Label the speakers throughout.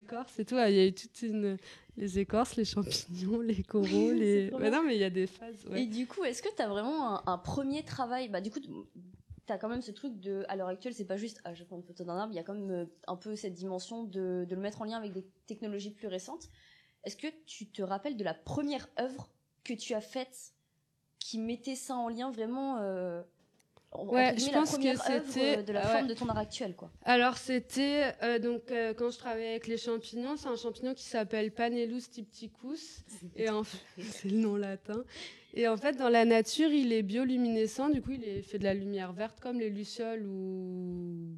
Speaker 1: écorces et tout. Il y a eu les écorces, les champignons, les coraux, non, mais il y a des phases. Ouais.
Speaker 2: Et du coup, est-ce que t'as vraiment un premier travail? Bah, du coup, t'as quand même ce truc de, à l'heure actuelle, c'est pas juste, je prends une photo d'un arbre, il y a quand même un peu cette dimension de le mettre en lien avec des technologies plus récentes. Est-ce que tu te rappelles de la première œuvre que tu as faite qui mettait ça en lien vraiment,
Speaker 1: Ouais, je pense que c'était
Speaker 2: de la forme de ton art actuel, quoi.
Speaker 1: Alors c'était quand je travaillais avec les champignons, c'est un champignon qui s'appelle Panellus typticus et c'est le nom latin. Et en fait, dans la nature, il est bioluminescent, du coup, il est fait de la lumière verte comme les lucioles ou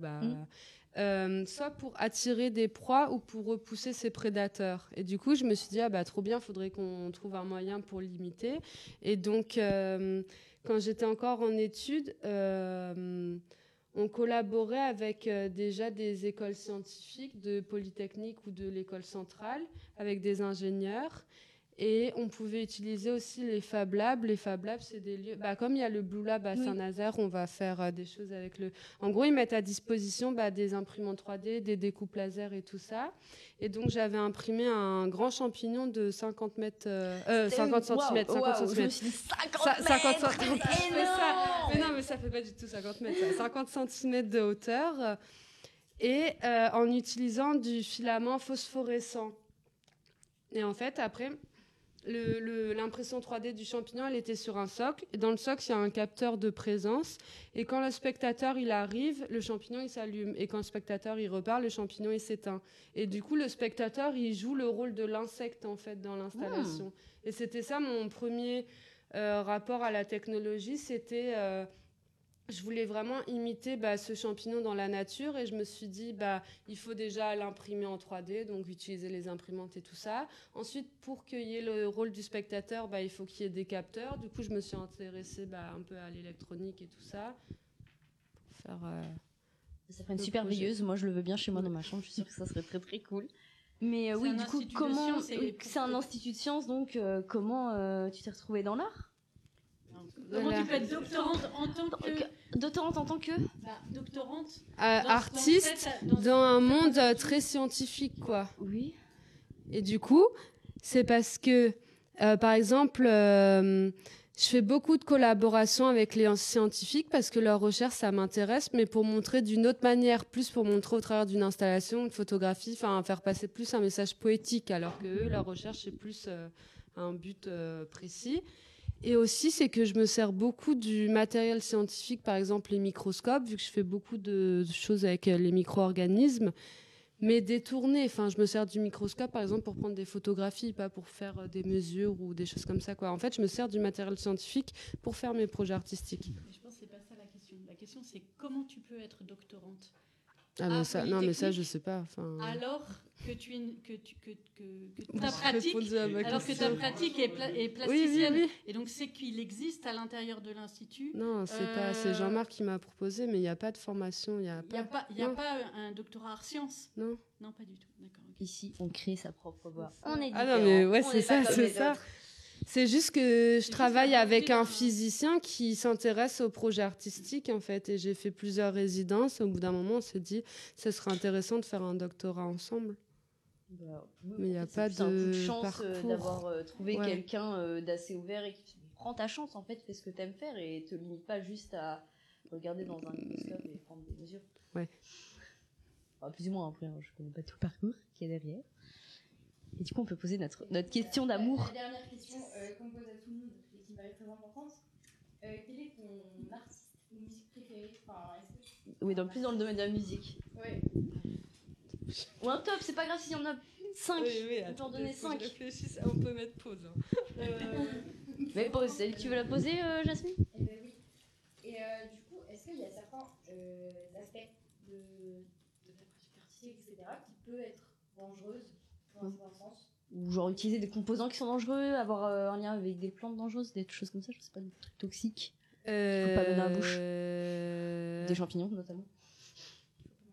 Speaker 1: soit pour attirer des proies ou pour repousser ses prédateurs. Et du coup, je me suis dit trop bien, faudrait qu'on trouve un moyen pour l'imiter. Et donc quand j'étais encore en études, on collaborait avec déjà des écoles scientifiques de Polytechnique ou de l'école centrale, avec des ingénieurs. Et on pouvait utiliser aussi les Fab Labs. Les Fab Labs, c'est des lieux... comme il y a le Blue Lab à Saint-Nazaire, on va faire des choses avec le... En gros, ils mettent à disposition des imprimantes 3D, des découpes laser et tout ça. Et donc, j'avais imprimé un grand champignon de 50 mètres... 50 cm. 50 cm.
Speaker 2: Je me suis dit 50 mètres, c'est énorme.
Speaker 1: Mais non, mais ça fait pas du tout 50 mètres. Ça. 50 cm de hauteur. Et en utilisant du filament phosphorescent. Et en fait, après... L'impression 3D du champignon, elle était sur un socle. Et dans le socle, il y a un capteur de présence. Et quand le spectateur il arrive, le champignon il s'allume. Et quand le spectateur il repart, le champignon il s'éteint. Et du coup, le spectateur il joue le rôle de l'insecte en fait dans l'installation. Et c'était ça mon premier rapport à la technologie. C'était je voulais vraiment imiter ce champignon dans la nature et je me suis dit il faut déjà l'imprimer en 3D, donc utiliser les imprimantes et tout ça. Ensuite, pour qu'il y ait le rôle du spectateur, il faut qu'il y ait des capteurs. Du coup, je me suis intéressée un peu à l'électronique et tout ça. Pour faire,
Speaker 2: ça ferait une super veilleuse. Moi, je le veux bien chez moi dans ma chambre. Je suis sûre que ça serait très très cool. Mais oui, du coup, comment... C'est un institut de sciences, donc comment tu t'es retrouvée dans l'art ?
Speaker 3: Comment tu peux être doctorante en tant que...
Speaker 2: Doctorante en tant que
Speaker 3: doctorante
Speaker 1: artiste dans un monde très scientifique, quoi.
Speaker 2: Oui.
Speaker 1: Et du coup, c'est parce que, par exemple, je fais beaucoup de collaborations avec les scientifiques parce que leur recherche, ça m'intéresse, mais pour montrer d'une autre manière, plus pour montrer au travers d'une installation, une photographie, faire passer plus un message poétique, alors que eux, leur recherche, c'est plus un but précis. Et aussi, c'est que je me sers beaucoup du matériel scientifique, par exemple les microscopes, vu que je fais beaucoup de choses avec les micro-organismes, mais détourné. Je me sers du microscope, par exemple, pour prendre des photographies, pas pour faire des mesures ou des choses comme ça, quoi. En fait, je me sers du matériel scientifique pour faire mes projets artistiques.
Speaker 3: Mais je pense que c'est pas ça la question. La question, c'est comment tu peux être doctorante.
Speaker 1: Mais ça, je sais pas.
Speaker 3: Alors que ta pratique est plasticienne.
Speaker 1: Oui.
Speaker 3: Et donc, c'est qu'il existe à l'intérieur de l'Institut.
Speaker 1: Non, c'est Jean-Marc qui m'a proposé, mais il n'y a pas de formation. Il n'y a
Speaker 3: pas un doctorat art sciences.
Speaker 1: Non.
Speaker 3: Non, pas du tout. D'accord. Okay.
Speaker 2: Ici, on crée sa propre voie. On est différents.
Speaker 1: Ah non, mais c'est ça. C'est juste que je travaille avec un physicien qui s'intéresse aux projets artistiques, en fait. Et j'ai fait plusieurs résidences. Au bout d'un moment, on s'est dit, ce serait intéressant de faire un doctorat ensemble. Mais il n'y a pas de
Speaker 2: chance
Speaker 1: parcours.
Speaker 2: D'avoir trouvé quelqu'un d'assez ouvert et qui prend ta chance, en fait, fais ce que tu aimes faire et te limite pas juste à regarder dans un microscope et prendre des mesures.
Speaker 1: Ouais.
Speaker 2: Plus ou moins, après, je connais pas tout le parcours qui est derrière. Et du coup, on peut poser notre question d'amour.
Speaker 4: La dernière question qu'on pose à tout le monde et qui me paraît très importante. Quel est ton artiste ou musique préférée
Speaker 2: Oui, plus dans le domaine de la musique.
Speaker 4: Ouais.
Speaker 2: Ou un top, c'est pas grave s'il y en a 5.
Speaker 1: Oui,
Speaker 2: on peut en donner 5.
Speaker 1: On peut mettre pause.
Speaker 2: Mais pause, tu veux la poser, Jasmine ?
Speaker 4: Eh ben oui. Et du coup, est-ce qu'il y a certains aspects de ta pratique artistique, etc., qui peut être dangereuse dans un sens.
Speaker 2: Ou genre utiliser des composants qui sont dangereux, avoir un lien avec des plantes dangereuses, des choses comme ça, je sais pas, des trucs toxiques. Qu'il faut pas mettre dans la bouche. Des champignons notamment.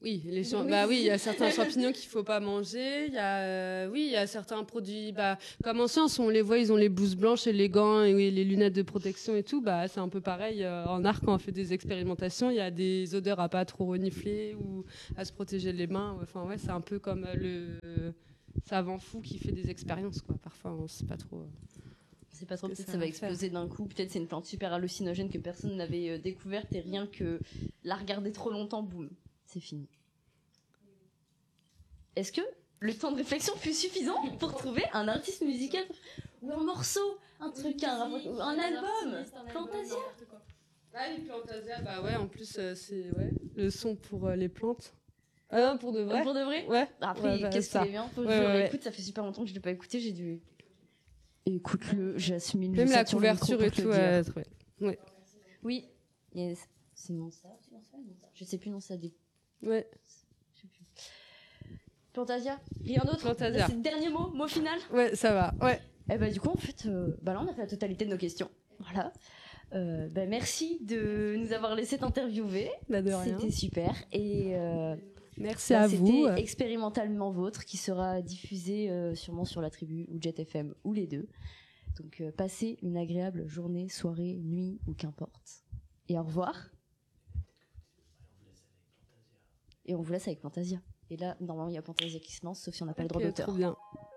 Speaker 1: Oui, bah oui, il y a certains champignons qu'il faut pas manger. Il y a, oui, il y a certains produits. Bah, comme en science, on les voit, ils ont les blouses blanches et les gants et oui, les lunettes de protection et tout. Bah, c'est un peu pareil en art quand on fait des expérimentations. Il y a des odeurs à pas trop renifler ou à se protéger les mains. Enfin ouais, c'est un peu comme le savant fou qui fait des expériences quoi. Parfois, on sait pas trop.
Speaker 2: C'est pas trop,
Speaker 1: que
Speaker 2: peut-être
Speaker 1: ça
Speaker 2: ça va
Speaker 1: va
Speaker 2: exploser d'un coup, peut-être c'est une plante super hallucinogène que personne n'avait découverte et rien que la regarder trop longtemps, boum, c'est fini. Est-ce que le temps de réflexion fut suffisant pour trouver un artiste musical ou un morceau, un truc, un album, Plantasia?
Speaker 1: Ah oui, Plantasia, bah ouais, en plus c'est le son pour les plantes. Ah non, pour de vrai.
Speaker 2: Pour de vrai?
Speaker 1: Ouais.
Speaker 2: Après,
Speaker 1: Ouais, bah,
Speaker 2: qu'est-ce
Speaker 1: ça.
Speaker 2: qu'il est bien, faut que
Speaker 1: Ouais,
Speaker 2: je le
Speaker 1: ouais.
Speaker 2: réécoute, ça fait super longtemps que je l'ai pas écouté, j'ai dû... Écoute-le, Jasmine.
Speaker 1: Même
Speaker 2: je
Speaker 1: la
Speaker 2: saute sur le micro
Speaker 1: couverture
Speaker 2: pour
Speaker 1: et
Speaker 2: te
Speaker 1: tout.
Speaker 2: le dire.
Speaker 1: Ouais.
Speaker 2: Oui, yes. C'est non ça, je sais plus non ça dit.
Speaker 1: Ouais.
Speaker 2: Je sais plus. Plantasia, rien d'autre?
Speaker 1: Plantasia.
Speaker 2: C'est le dernier mot final?
Speaker 1: Ouais, ça va. Ouais.
Speaker 2: Et bah du coup en fait, là on a fait la totalité de nos questions. Voilà. Merci de nous avoir laissé t'interviewer.
Speaker 1: Bah, de rien.
Speaker 2: C'était super et
Speaker 1: Merci à vous.
Speaker 2: C'était Expérimentalement Vôtre qui sera diffusé sûrement sur la tribu ou Jet FM ou les deux. Donc passez une agréable journée, soirée, nuit ou qu'importe. Et au revoir. Et on vous laisse avec Plantasia. Et là, normalement, il y a Plantasia qui se lance, sauf si on n'a pas le droit
Speaker 1: Ok,
Speaker 2: d'auteur.
Speaker 1: trop bien.